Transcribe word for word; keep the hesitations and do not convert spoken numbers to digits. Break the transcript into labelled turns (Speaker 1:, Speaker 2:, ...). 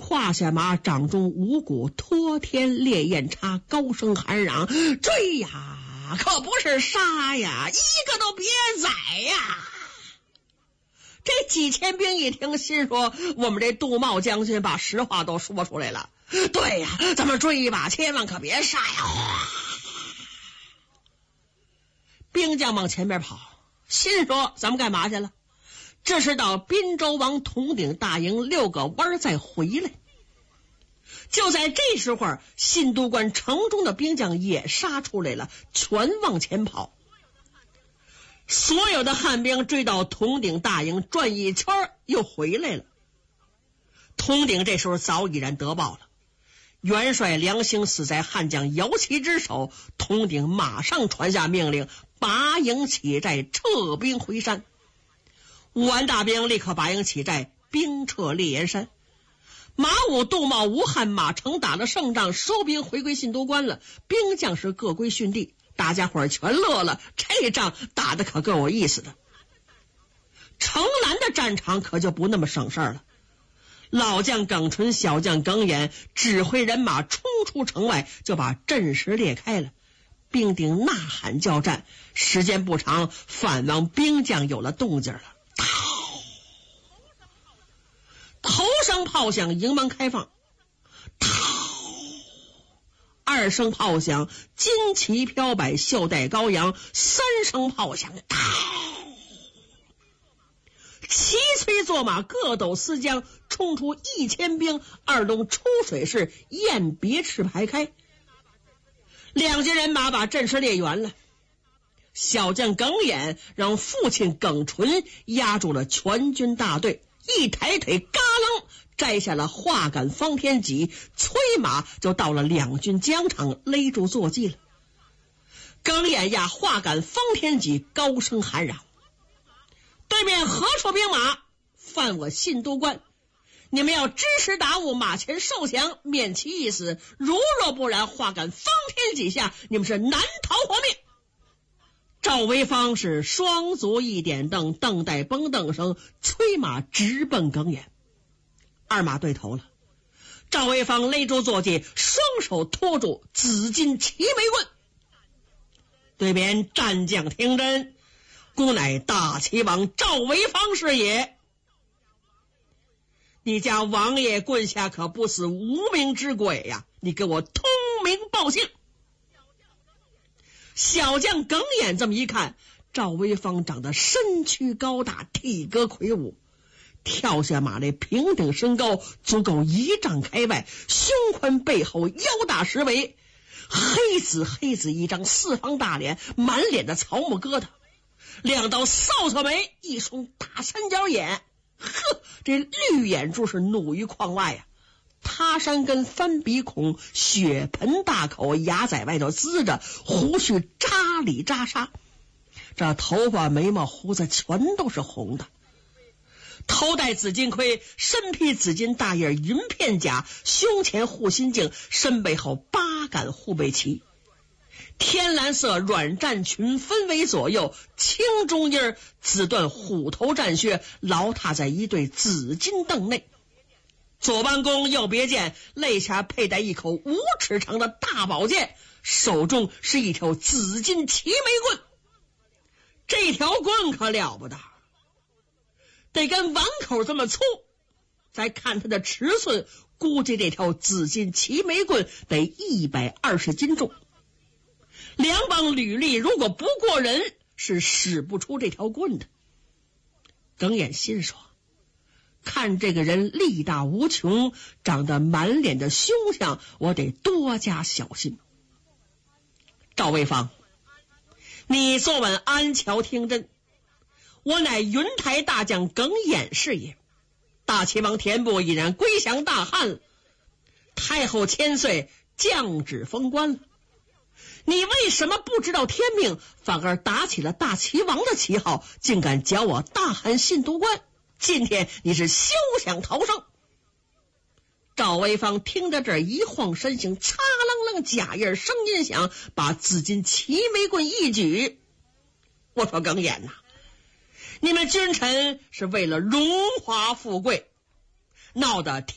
Speaker 1: 胯下马掌中五股托天烈焰叉，高声喊嚷：追呀，可不是杀呀，一个都别宰呀！这几千兵一听，心说我们这杜茂将军把实话都说出来了。对呀，咱们追吧，千万可别杀呀！兵将往前边跑，心说咱们干嘛去了？这是到滨州王统鼎大营六个弯再回来。就在这时候，信都关城中的兵将也杀出来了，全往前跑。所有的汉兵追到统鼎大营，转一圈又回来了。统鼎这时候早已然得报了，元帅梁兴死在汉将姚琦之手，统鼎马上传下命令，拔营起寨，撤兵回山。武安大兵立刻拔营起寨，兵撤烈焰山。马武、杜茂、吴汉、马成打了胜仗，收兵回归信都关了，兵将是各归训地，大家伙全乐了，这仗打得可够有意思的。城南的战场可就不那么省事了，老将耿纯、小将耿衍指挥人马冲出城外，就把阵势裂开了，兵丁呐喊叫战。时间不长，反王兵将有了动静了。头声炮响，营门开放。二声炮响，旌旗飘摆，袖带高扬。三声炮响，齐催作马，各斗思江，冲出一千兵，二龙出水式，雁别翅排开。两军人马把阵势列圆了。小将耿衍让父亲耿纯压住了全军大队，一抬腿嘎楞摘下了画杆方天戟，催马就到了两军疆场，勒住坐骑了。耿衍压画杆方天戟，高声喊嚷：对面何处兵马，犯我信都关，你们要支持打吾，马前受降，免其一死，如若不然，画杆方天戟下，你们是难逃活命。赵维芳是双足一点蹬，蹬带崩蹬声，催马直奔耿衍。二马对头了，赵维芳勒住坐骑，双手托住紫金齐眉棍。对边战将听真，孤乃大齐王赵维芳是也。你家王爷棍下可不死无名之鬼呀！你给我通名报姓。小将耿衍这么一看，赵维芳长得身躯高大，体格魁梧，跳下马来，平顶身高足够一丈开外，胸宽背厚，腰大十围，黑子黑子一张，四方大脸，满脸的草木疙瘩，两道扫帚眉，一双大三角眼，呵，这绿眼珠是怒于眶外呀、啊。他山根，翻鼻孔，血盆大口，牙在外头滋着，胡须扎里扎沙，这头发眉毛胡子全都是红的，头戴紫金盔，身披紫金大叶云片甲，胸前护心镜，身背后八杆护背旗，天蓝色软战裙分为左右，青中衣紫缎虎头战靴牢踏在一对紫金镫内，左弯弓右别剑，肋下佩戴一口五尺长的大宝剑，手中是一条紫金齐眉棍。这条棍可了不得，得跟碗口这么粗，再看它的尺寸，估计这条紫金齐眉棍得一百二十斤重。两帮履历如果不过人，是使不出这条棍的。耿衍心说，看这个人力大无穷，长得满脸的凶相，我得多加小心。赵维芳，你坐稳安桥听真，我乃云台大将耿衍是也。大齐王田部已然归降大汉了，太后千岁降旨封官了，你为什么不知道天命，反而打起了大齐王的旗号，竟敢剿我大汉信都关？今天你是休想逃生！赵维芳听到这儿，一晃身形，擦楞楞假印声音响，把紫金齐眉棍一举。我说耿衍呐、啊，你们君臣是为了荣华富贵，闹得